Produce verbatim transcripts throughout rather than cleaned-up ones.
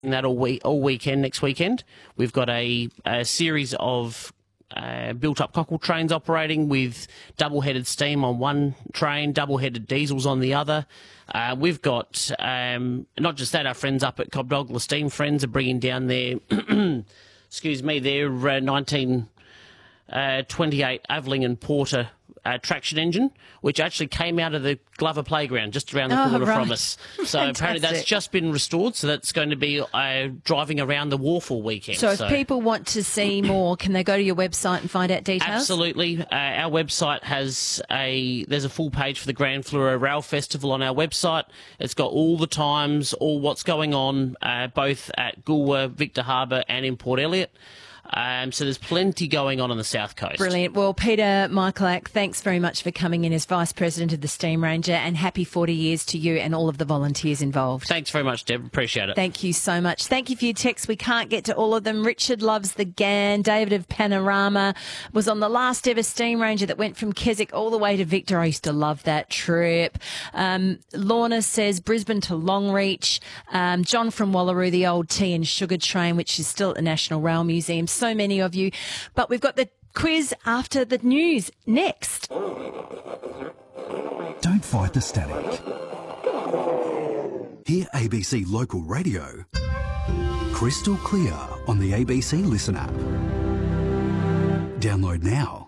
that all week, all weekend next weekend. We've got a, a series of uh, built-up cockle trains operating with double-headed steam on one train, double-headed diesels on the other. Uh, we've got, um, not just that, our friends up at Cobdogla Steam Friends are bringing down their, excuse me, their uh, nineteen twenty-eight Aveling and Porter uh, traction engine, which actually came out of the Glover Playground just around the oh, corner right. from us. So apparently that's just been restored, so that's going to be uh, driving around the wharf all weekend. So if so. people want to see more, can they go to your website and find out details? Absolutely. Uh, our website has a, there's a full page for the Grand Fluoro Rail Festival on our website. It's got all the times, all what's going on, uh, both at Goolwa, Victor Harbour and in Port Elliot. Um, so there's plenty going on on the South Coast. Brilliant. Well, Peter Michalak, thanks very much for coming in as Vice President of the Steam Ranger, and happy forty years to you and all of the volunteers involved. Thanks very much, Deb. Appreciate it. Thank you so much. Thank you for your texts. We can't get to all of them. Richard loves the G A N. David of Panorama was on the last ever Steam Ranger that went from Keswick all the way to Victor. I used to love that trip. Um, Lorna says Brisbane to Longreach. Um, John from Wallaroo, the old tea and sugar train, which is still at the National Rail Museum. So many of you. But we've got the quiz after the news next. Don't fight the static. Hear A B C Local Radio crystal clear on the A B C Listen app. Download now.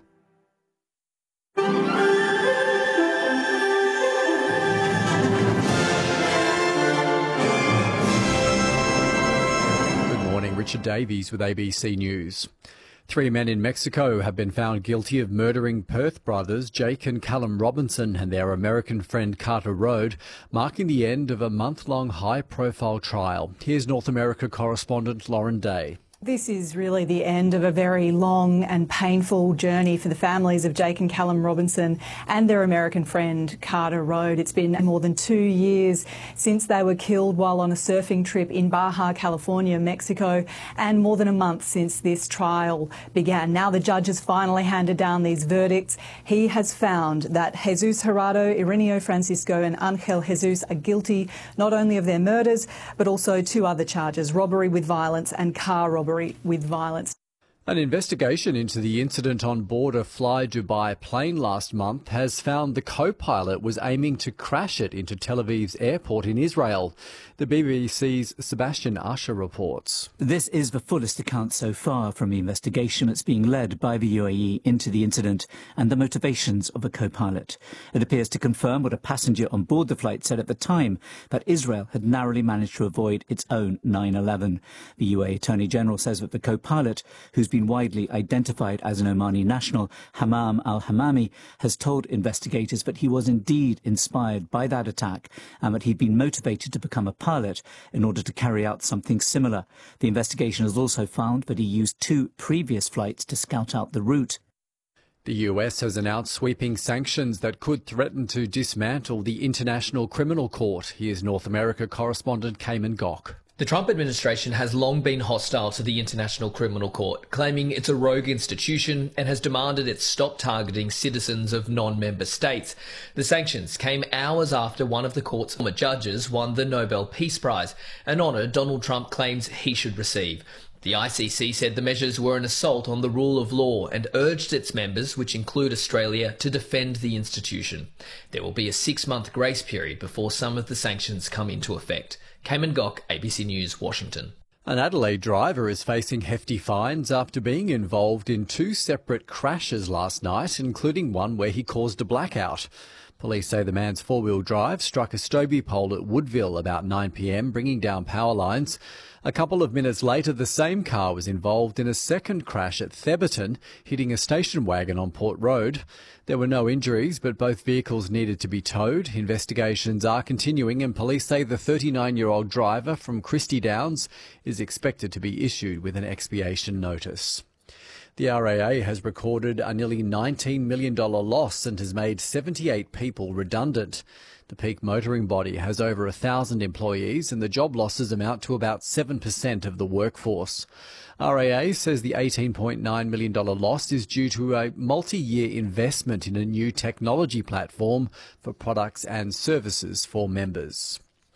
Richard Davies with A B C News. Three men in Mexico have been found guilty of murdering Perth brothers Jake and Callum Robinson and their American friend Carter Road, marking the end of a month-long high-profile trial. Here's North America correspondent Lauren Day. This is really the end of a very long and painful journey for the families of Jake and Callum Robinson and their American friend Carter Road. It's been more than two years since they were killed while on a surfing trip in Baja, California, Mexico, and more than a month since this trial began. Now the judge has finally handed down these verdicts. He has found that Jesus Gerardo, Ireneo Francisco and Angel Jesus are guilty not only of their murders but also two other charges, robbery with violence and car robbery with violence. An investigation into the incident on board a Fly Dubai plane last month has found the co-pilot was aiming to crash it into Tel Aviv's airport in Israel. The B B C's Sebastian Usher reports. This is the fullest account so far from the investigation that's being led by the U A E into the incident and the motivations of the co-pilot. It appears to confirm what a passenger on board the flight said at the time, that Israel had narrowly managed to avoid its own nine eleven. The U A E Attorney General says that the co-pilot, who's been widely identified as an Omani national, Hammam al-Hammami, has told investigators that he was indeed inspired by that attack and that he'd been motivated to become a pilot in order to carry out something similar. The investigation has also found that he used two previous flights to scout out the route. The U S has announced sweeping sanctions that could threaten to dismantle the International Criminal Court. Here's North America correspondent Cayman Gok. The Trump administration has long been hostile to the International Criminal Court, claiming it's a rogue institution and has demanded it stop targeting citizens of non-member states. The sanctions came hours after one of the court's former judges won the Nobel Peace Prize, an honour Donald Trump claims he should receive. The I C C said the measures were an assault on the rule of law and urged its members, which include Australia, to defend the institution. There will be a six-month grace period before some of the sanctions come into effect. Cayman Gok, A B C News, Washington. An Adelaide driver is facing hefty fines after being involved in two separate crashes last night, including one where he caused a blackout. Police say the man's four-wheel drive struck a Stobie pole at Woodville about nine p m, bringing down power lines. A couple of minutes later, the same car was involved in a second crash at Theberton, hitting a station wagon on Port Road. There were no injuries, but both vehicles needed to be towed. Investigations are continuing, and police say the thirty-nine-year-old driver from Christie Downs is expected to be issued with an expiation notice. The R A A has recorded a nearly nineteen million dollars loss and has made seventy-eight people redundant. The peak motoring body has over a thousand employees and the job losses amount to about seven percent of the workforce. R A A says the eighteen point nine million dollars loss is due to a multi-year investment in a new technology platform for products and services for members.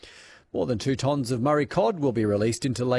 More than two tonnes of Murray cod will be released into Lake